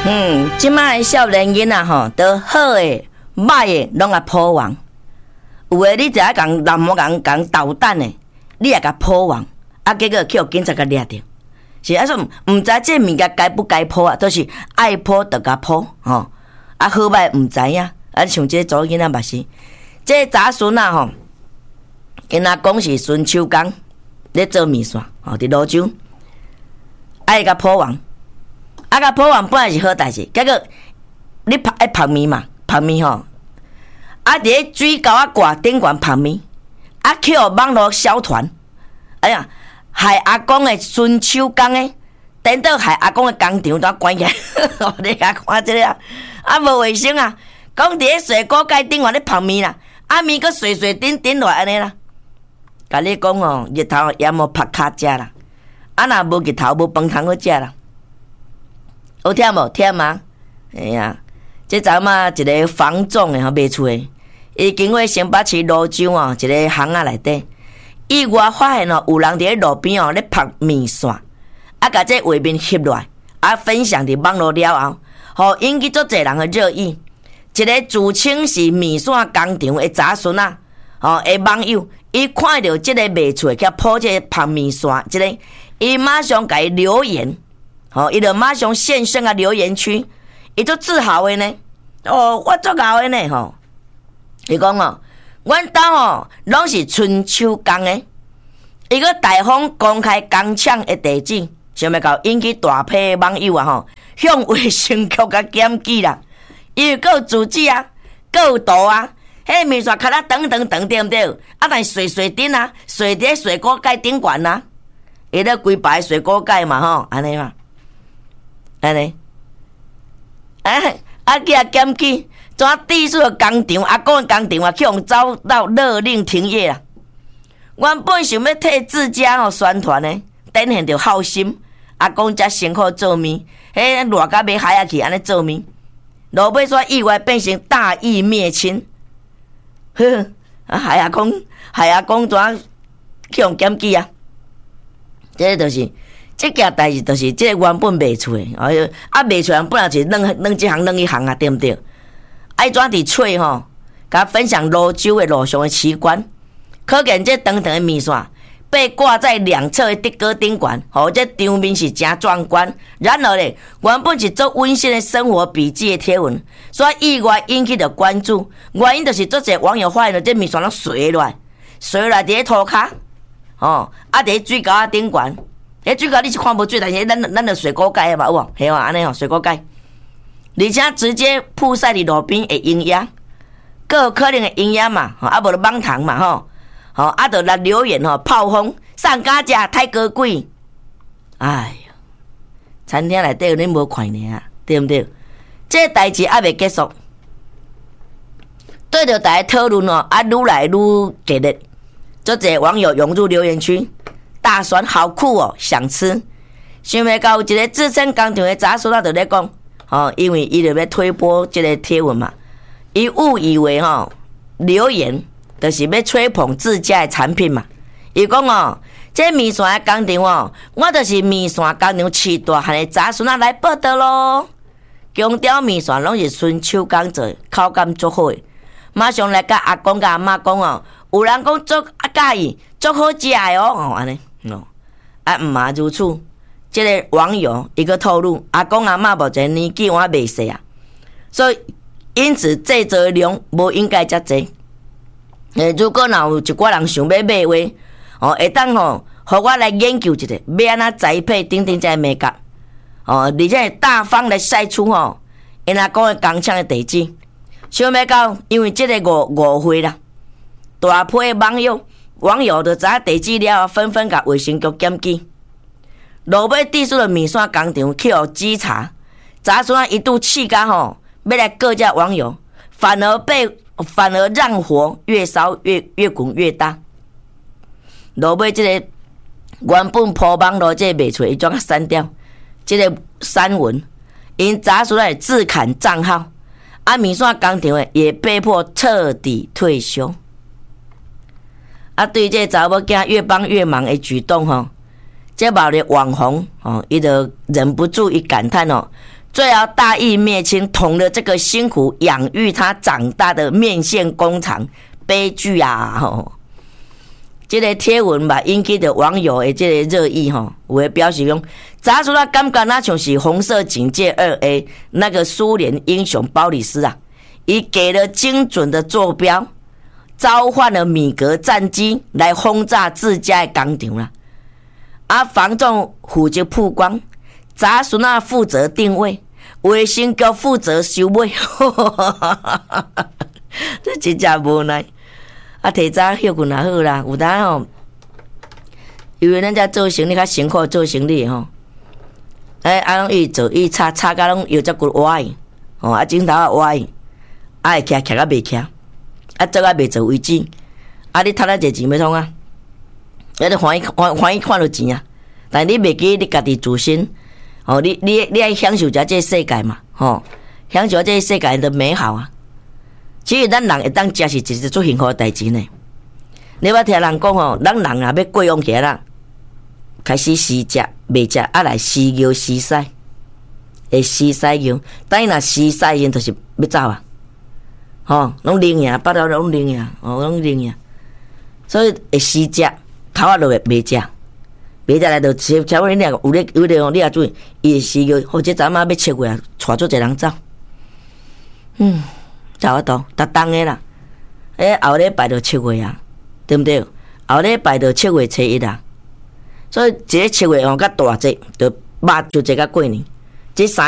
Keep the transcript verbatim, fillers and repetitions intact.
嗯，即摆的少年囡仔吼，都好诶、歹诶，拢啊破网。有诶，你只爱共男某共共捣蛋诶，你也甲破网，啊，结果去互警察甲掠着。是啊，说毋知这物件该不该破啊，都、就是爱破就甲破吼。啊，好歹毋知影，啊，像这查某囡仔嘛是，这查孙啊吼，因阿公是孙秋刚咧做面线，吼，伫泸州，爱甲破网。啊，甲破网本来是好代志，结果你拍爱拍面嘛，拍面吼，啊，伫咧水沟啊挂顶悬拍面，啊，去互网络小团，哎呀，害阿公的孙手工诶，等到害阿公的工厂都关起来，你甲看这个啊，啊无卫生啊，讲伫咧水果界顶悬咧拍面啦，啊面个水水顶顶落安尼啦，甲你讲哦，日头也无拍卡食啦，啊若无日头无饭通好食啦。有忝无忝吗？哎呀，这阵嘛一个房总诶吼卖厝诶，伊经过新北市泸州哦一个巷仔内底，意外发现哦有人伫咧路边哦咧拍面线，啊，甲这画面翕落来，啊分享伫网络了后，互引起足侪人诶热议。一个自称是面线工厂诶查孙啊，吼诶网友，伊看到即个卖厝诶甲铺这个拍面线，即、这个伊马上甲伊留言。吼，伊就马上现身啊留言区，伊足自豪的呢。哦，我足豪的呢吼。伊讲哦，阮兜吼拢是春秋工的，伊个大方公开工厂的地址，想要搞引起大批网友啊吼，向卫生局甲检举啦。伊有够自制啊，够图啊，迄面线壳啊长长长对毋对？啊，但水水顶啊，水伫水果盖顶悬啊，伊咧规排水果盖嘛吼，安尼嘛。安尼，啊啊！去啊检举，怎地主的工厂、阿公的工厂啊，去互遭到勒令停业啦。原本想要替自家吼宣传呢，展现着好心，阿公才辛苦做面，迄热甲要海啊去安尼做面，落尾煞意外变成大义灭亲。呵，啊害阿公，害阿公怎去互检举啊？这就是。这件代志就是这个原本卖出的，哎哟，啊卖出来本来就是两两一行两一行啊，对毋对？爱怎伫吹吼，甲分享泸州的路上的奇观，可见这长长的面线被挂在两侧的竹竿顶悬，吼，这场面是真壮观。然而咧，原本是做温馨的生活笔记的贴文，所以意外引起着关注。原因就是足侪网友发现了这面线拢垂落来，垂落来伫咧涂骹，吼，啊伫咧水沟啊顶悬。迄水沟你是看无水，但是咱咱的水果盖嘛，有无？系啊，安尼吼水果盖，而且直接铺晒伫路边会营养，各有可能的营养嘛，吼啊无就网糖嘛吼，吼啊就来留言吼炮轰上家食太高贵，哎呀，餐厅内底有恁无看呢啊，对毋对？这代志还未结束，对着大家讨论哦，啊愈来愈激烈，足侪网友涌入留言区。大蒜好酷哦，想吃。想袂到有一个自称工厂的查孙仔就咧讲，吼，因为伊就要推播这个贴文嘛，伊误以为吼留言就是要吹捧自家的产品嘛。伊讲哦，这面线的工厂哦，我就是面线工厂饲大汉的查孙仔来报道咯。强调面线拢是纯手工做，口感足好的。马上来甲阿公甲阿嬷讲哦，有人讲足啊介意，足好食的哦，哦安尼。哦，啊，毋嘛如此，这个网友一个透露，阿公阿嬷目前年纪还未细啊，所以因此这则量无应该遮济。诶，如果若有一寡人想要买话，哦，会当吼，互我来研究一下，要安怎栽培等等这美甲，哦，而且大方来晒出吼，因阿公的工厂的地址。想要到，因为这个误误会啦，大批的网友。网友就知影地址了，纷纷甲卫生局检举。落尾地主的面线工厂去互稽查，查出来一度气甲吼，要来告这网友，反而被反而让火越烧越越滚越大。落尾这个原本铺网络这个卖出，伊怎啊删掉？这个删文，因查出来自砍账号，啊面线工厂的也被迫彻底退休。啊，对这查某囝越帮越忙的举动吼，这某的网红哦，伊就忍不住一感叹哦， 最后大义灭亲，捅了这个辛苦养育他长大的面线工厂，悲剧啊！吼，这个贴文吧引起的网友的这个热议吼，有的表示讲，查出来感觉那像是红色警戒二 A 那个苏联英雄鲍里斯啊，以给了精准的坐标，召唤了米格战机来轰炸自家的工厂啦。啊，防重负责曝光。查孙啊负责定位，卫生局负责收尾，这真正无奈。啊，提早休困也好啦，有当吼，因为咱遮做生意较辛苦，做生意吼，哎，啊拢伊做伊插插甲拢有只骨歪，吼啊镜头啊歪，啊会徛徛啊袂徛，啊做啊袂做为止，啊你趁啊侪钱要创啊，啊你欢喜欢欢喜看到钱啊，但你袂记你家己自身。哦，你你你爱享受一下这个世界嘛，吼、哦，享受这个世界的美好啊。其实咱人会当食是一件最幸福的代志呢。你捌听人讲吼，咱人若要过往起来啦，开始施食袂食，啊来施尿施屎，会施屎尿。等伊若施屎，因就是要走啊。吼、哦，拢灵呀，巴肚拢灵呀，哦，拢灵呀。所以会施食，头啊落会袂食。别再来就车车尾，你有咧有咧哦，你也注意，伊是个或者昨晚要七月啊，带做一个人走，嗯，差不多，逐当的啦。诶，后礼拜就七月啊，对不对？后礼拜就七月初一啊，所以一个七月哦，较大节，就肉就这个过年，这三